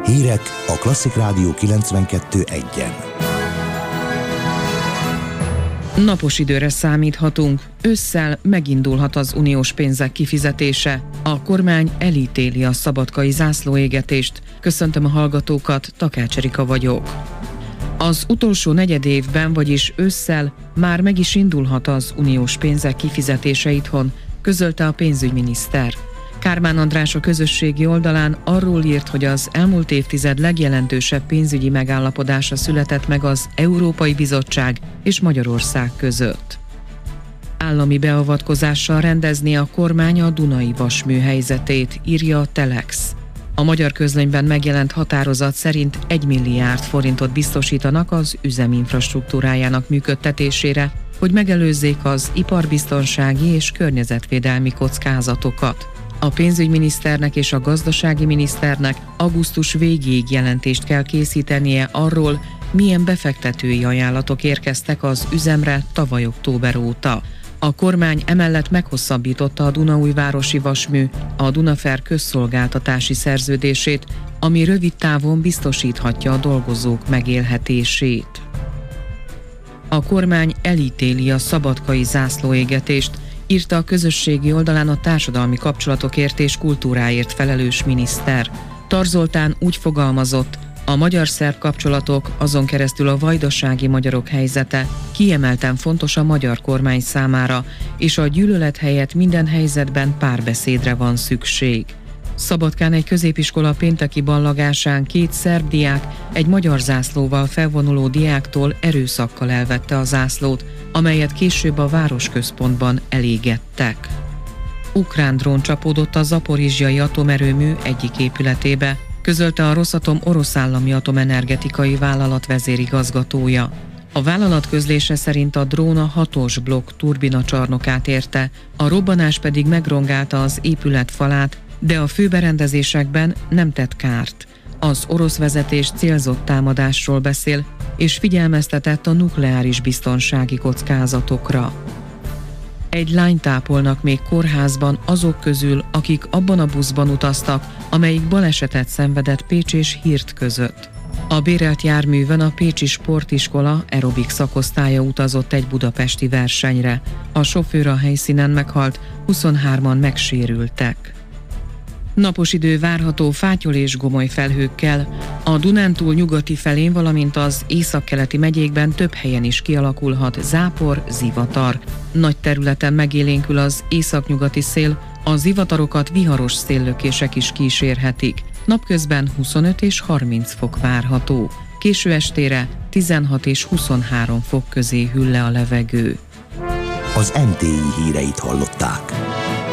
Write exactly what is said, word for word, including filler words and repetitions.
Hírek a Klasszik Rádió kilencvenkettő egyen. Napos időre számíthatunk. Ősszel megindulhat az uniós pénzek kifizetése. A kormány elítéli a szabadkai zászlóégetést. Köszöntöm a hallgatókat, Takács Erika vagyok. Az utolsó negyed évben, vagyis ősszel már meg is indulhat az uniós pénzek kifizetése itthon, közölte a pénzügyminiszter. Kármán András a közösségi oldalán arról írt, hogy az elmúlt évtized legjelentősebb pénzügyi megállapodása született meg az Európai Bizottság és Magyarország között. Állami beavatkozással rendezni a kormány a Dunai vasmű helyzetét, írja a Telex. A Magyar Közlönyben megjelent határozat szerint egy milliárd forintot biztosítanak az üzem infrastruktúrájának működtetésére, hogy megelőzzék az iparbiztonsági és környezetvédelmi kockázatokat. A pénzügyminiszternek és a gazdasági miniszternek augusztus végéig jelentést kell készítenie arról, milyen befektetői ajánlatok érkeztek az üzemre tavaly október óta. A kormány emellett meghosszabbította a Dunaújvárosi vasmű, a Dunafer közszolgáltatási szerződését, ami rövid távon biztosíthatja a dolgozók megélhetését. A kormány elítéli a szabadkai zászlóégetést, írta a közösségi oldalán a társadalmi kapcsolatokért és kultúráért felelős miniszter. Tar Zoltán úgy fogalmazott, a magyar-szerb kapcsolatok, azon keresztül a vajdasági magyarok helyzete kiemelten fontos a magyar kormány számára, és a gyűlölet helyett minden helyzetben párbeszédre van szükség. Szabadkán egy középiskola pénteki ballagásán két szerb diák egy magyar zászlóval felvonuló diáktól erőszakkal elvette a zászlót, amelyet később a városközpontban elégettek. Ukrán drón csapódott a zaporizsjai atomerőmű egyik épületébe, közölte a Rosatom orosz állami atomenergetikai vállalat vezérigazgatója. A vállalat közlése szerint a drón a hatos blokk turbinacsarnokát érte, a robbanás pedig megrongálta az épület falát, de a főberendezésekben nem tett kárt. Az orosz vezetés célzott támadásról beszél, és figyelmeztetett a nukleáris biztonsági kockázatokra. Egy lányt ápolnak még kórházban azok közül, akik abban a buszban utaztak, amelyik balesetet szenvedett Pécs és Hirt között. A bérelt járművön a Pécsi Sportiskola aerobik szakosztálya utazott egy budapesti versenyre. A sofőr a helyszínen meghalt, huszonhárman megsérültek. Napos idő várható fátyol és gomoly felhőkkel. A Dunántúl nyugati felén, valamint az északkeleti megyékben több helyen is kialakulhat zápor, zivatar. Nagy területen megélénkül az északnyugati szél, a zivatarokat viharos széllökések is kísérhetik. Napközben huszonöt és harminc fok várható. Késő estére tizenhat és huszonhárom fok közé hűl le a levegő. Az em té i híreit hallották.